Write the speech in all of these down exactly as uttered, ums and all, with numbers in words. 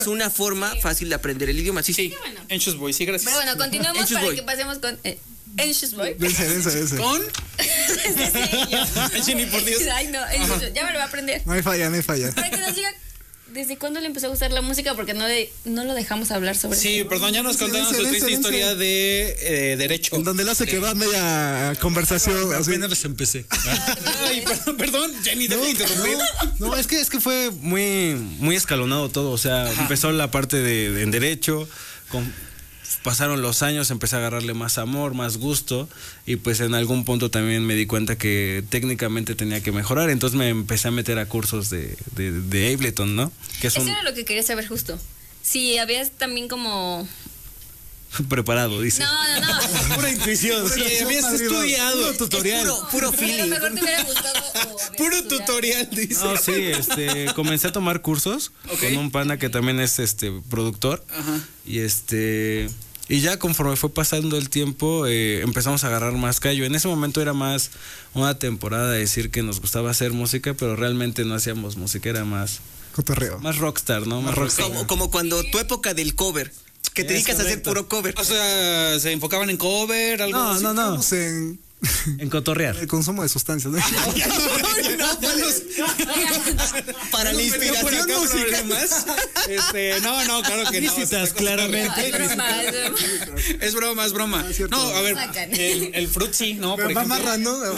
Es una forma fácil de aprender el idioma. Sí, sí. Bueno. Anxious Boy, sí, gracias. Pero bueno, continuemos Anxious para Boy. que pasemos con eh, Anxious Boy. Ese, ese, ese. Con. Sí, Jenny, por Dios. Ay, no, Anxious Boy. Ya me lo va a aprender. No hay falla, no hay falla. Para que nos diga desde cuándo le empezó a gustar la música, porque no, de, no lo dejamos hablar sobre Sí, eso. perdón, ya nos Vence, contaron vence, su triste vence, historia vence. de eh, derecho. En donde lo hace que va media conversación. Así. Apenas empecé. Ay, perdón, perdón, Jenny, deja de interrumpir. No, es que es que fue muy muy escalonado todo, o sea, Ajá. empezó la parte de, de en derecho, con, pasaron los años, empecé a agarrarle más amor, más gusto y pues en algún punto también me di cuenta que técnicamente tenía que mejorar, entonces me empecé a meter a cursos de, de, de Ableton, ¿no? Que es Eso un era lo que quería saber justo. Si habías también como... preparado, dice. No, no, no. Pura intuición, sí, habías estudiado. Tutorial. Puro, puro A lo feeling. mejor te hubiera gustado. o habías Puro estudiado. tutorial, dice. No, sí, este, comencé a tomar cursos Ok. con un pana que también es este productor. Ajá. Y este y ya conforme fue pasando el tiempo eh, empezamos a agarrar más callo. En ese momento era más una temporada de decir que nos gustaba hacer música, pero realmente no hacíamos música, era más Cotorreo. más rockstar, ¿no? Más rockstar. Como, como cuando tu época del cover, que te Es dedicas a hacer correcto. puro cover. O sea, se enfocaban en cover, algo No, así. no, no. Estamos en En cotorrear. el consumo de sustancias. ¿no? No, pues, para la inspiración Por acá musical. problemas. Este, no, no, claro que no. Visitas, Esta cosa claramente. Es broma, es broma. Es broma, es broma. es cierto. No, a ver, Sacan. el, el frutzi, ¿no? Por Pero va ejemplo. amarrando.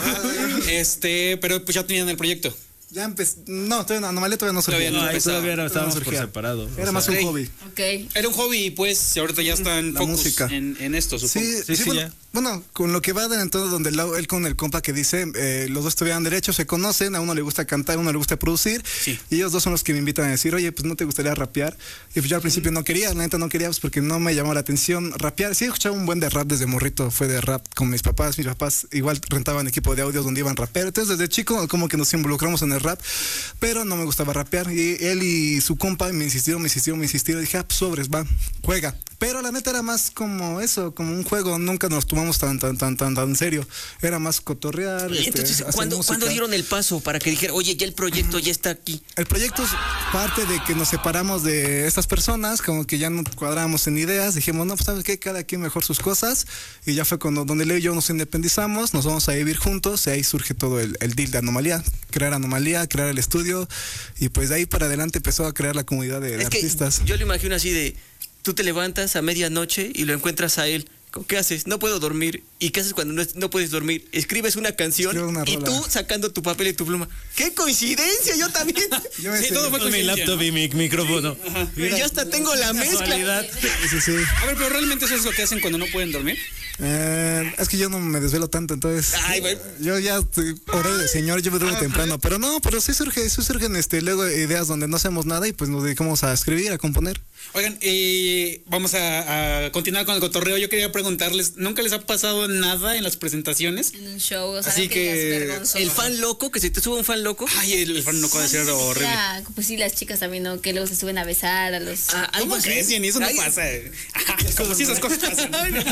Este, pero pues ya tenían el proyecto. Ya empecé. No, todavía no, Anomalía todavía no surgió. Todavía no No, ahí empezaba. todavía era- estábamos por surgía. separado. Era o más sea, un ok. hobby. Ok. Era un hobby y pues ahorita ya están La focus música. en, en esto, supongo. Sí, Sí, sí, sí, bueno, ya. bueno, con lo que va adelantando, donde el- él con el compa que dice, eh, los dos estudian derecho, se conocen, a uno le gusta cantar, a uno le gusta producir, Sí. y ellos dos son los que me invitan a decir, oye, pues no te gustaría rapear. Y pues yo al principio no quería, la neta no quería, pues porque no me llamó la atención rapear. Sí, escuchaba un buen de rap desde morrito, fue de rap con mis papás, mis papás igual rentaban equipo de audios donde iban rapear, entonces desde chico como que nos involucramos en el rap, pero no me gustaba rapear. Y él y su compa me insistieron, me insistieron, me insistieron, y dije, ah, pues sobres, va, juega. Pero la neta era más como eso, como un juego, nunca nos tomamos tan, tan, tan, tan, tan en serio. Era más cotorrear. Y este, entonces, hacer ¿cuándo, música. ¿cuándo dieron el paso para que dijera, oye, ya el proyecto ya está aquí? El proyecto es parte de que nos separamos de estas personas, como que ya no cuadrábamos en ideas, dijimos, no, pues sabes qué, cada quien mejor sus cosas, y ya fue cuando donde Leo y yo nos independizamos, nos vamos a vivir juntos, y ahí surge todo el, el deal de Anomalía, crear Anomalía, crear el estudio, y pues de ahí para adelante empezó a crear la comunidad de, de Es que artistas. yo lo imagino así de, tú te levantas a medianoche y lo encuentras a él. ¿Qué haces? No puedo dormir. ¿Y qué haces cuando no, no puedes dormir? Escribes una canción Escribo una y rola. tú sacando tu papel y tu pluma. ¡Qué coincidencia! Yo también. Yo me Sí, sé- todo fue Con mi coincidencia, laptop ¿no? y mi micrófono. Yo hasta tengo la mezcla. Casualidad. sí, sí. A ver, pero realmente eso es lo que hacen cuando no pueden dormir. Eh, es que yo no me desvelo tanto, entonces Ay, güey. yo ya estoy- horario de señor, yo me duermo temprano, pero no, pero sí surge, sí surgen este luego ideas donde no hacemos nada y pues nos dedicamos a escribir, a componer. Oigan, eh, vamos a, a continuar con el cotorreo. Yo quería preguntarles, ¿nunca les ha pasado nada en las presentaciones? En un show, o sea, Así que, que digas vergonzoso. El fan loco, que se te sube un fan loco. Ay, el, el fan no puede ser horrible. Ya, pues sí, las chicas también, ¿no? Que luego se suben a besar a los... Ah, algo ¿Cómo así. crees, Jenny? Eso no Ay, pasa. Ajá, como si esas cosas pasan.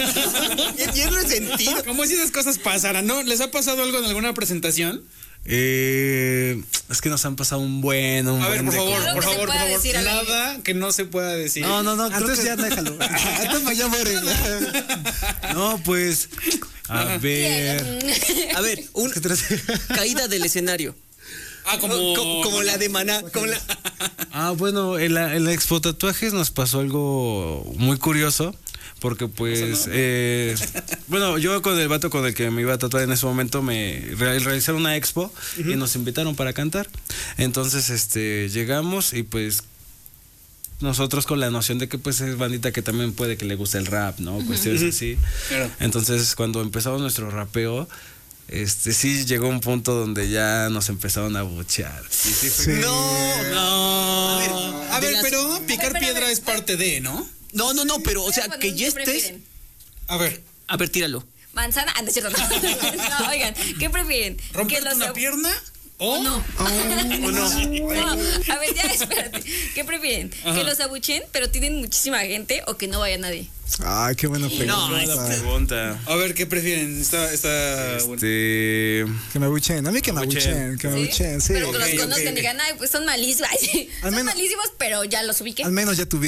Y yo no he sentido. Como si esas cosas pasaran, ¿no? ¿Les ha pasado algo en alguna presentación? Eh, es que nos han pasado un buen, un A ver, buen por de favor, Algo por que se favor, por pueda favor. decir al aire. Nada que no se pueda decir. No, no, no, creo Entonces que- ya déjalo. Entonces ya muere. No, pues a ver. A ver, un, caída del escenario. Ah, como... Co- como la de Maná. Como la... Ah, bueno, en la, en la Expo Tatuajes nos pasó algo muy curioso. Porque pues, eh, bueno, yo con el vato con el que me iba a tatuar en ese momento me re- realizaron una expo y nos invitaron para cantar. Entonces, este, llegamos y pues nosotros con la noción de que pues es bandita que también puede que le guste el rap, ¿no? Cuestiones así. Claro. Entonces, cuando empezamos nuestro rapeo, este, sí llegó un punto donde ya nos empezaron a buchear. Y sí fue- Sí. No, No. A ver, A de ver, las- pero picar A ver, pero, a piedra ver, es parte de, ¿no? no, no, no, pero, o sea, Cuando que no ya se estés. prefieren. A ver, A ver, tíralo. Manzana, ah, no es cierto, no. No, oigan, ¿qué prefieren? ¿romperte los una ab- pierna o No. ¿O no? No, a ver, ya espérate. ¿Qué prefieren? ¿Que los abuchen, pero tienen muchísima gente, o que no vaya nadie? Ay, qué buena pregunta. Buena pregunta. A ver, ¿qué prefieren? Está, está bueno. Este, Que me abuchen, a mí que me Abuchen. abuchen, que me ¿Sí? abuchen, sí. Pero que los ok, conozcan ok. y digan, ay, pues son malísimos. Ay, sí, Al son menos- malísimos, pero ya los ubiquen. Al menos ya tuve